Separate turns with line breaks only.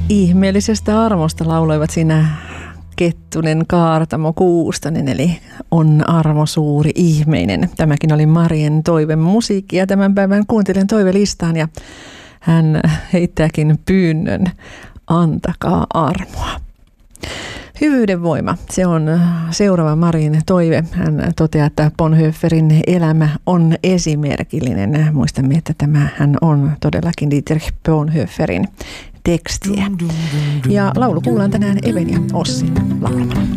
Ihmeellisestä armosta lauloivat siinä Kettunen, Kaartamo, Kuustonen, eli on armo suuri ihmeinen. Tämäkin oli Marien toivemusiikki ja tämän päivän kuuntelen toivelistaan ja hän heittääkin pyynnön, antakaa armoa. Hyvyyden voima, se on seuraava Marin toive. Hän toteaa, että Bonhoefferin elämä on esimerkillinen. Muistamme, että hän on todellakin Dietrich Bonhoefferin tekstiä. Ja laulu kuullaan tänään Even ja Ossin laulamalla.